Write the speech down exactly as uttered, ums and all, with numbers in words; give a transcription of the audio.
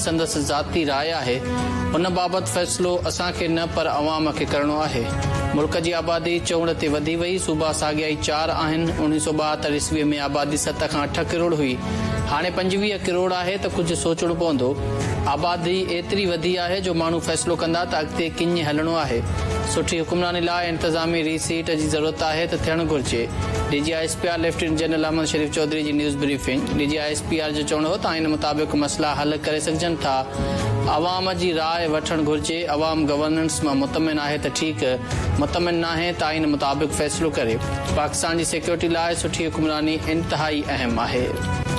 संदसि ज़ाती राय आहे उन बाबति फ़ैसिलो असांखे न पर अवाम खे करणो आहे। मुल्क जी आबादी चौड़ ते वधी वई। सूबा साॻियाई चार आहिनि। उणिवीह सौ ॿाहतरि ईस्वीअ में आबादी सत खां अठ किरोड़ हुई, हाणे पंजवीह किरोड़ आहे त कुझु सोचणो पवंदो। आबादी एतिरी वधी आहे जो माण्हू फ़ैसिलो कंदा त अॻिते कीअं हलणो आहे। सुठी हुकुमरानी लाइ इंतज़ामी रीसीट जी ज़रूरत आहे त थियणु घुरिजे। DG I S P R lieutenant general Ahmad शरीफ़ चौधरी जी news briefing. DG I S P R जो चवणो हो त इन मुताबिक़ मसइला हल करे सघजनि था। अवाम जी राय वठणु घुरिजे। अवाम गवर्नेंस मां मुतमिन आहे त ठीकु, मुतमिन नाहे त इन मुताबिक़ फ़ैसिलो करे। पाकिस्तान जी सिक्योरिटी लाइ सुठी हुकुमरानी इंतहाई अहम आहे।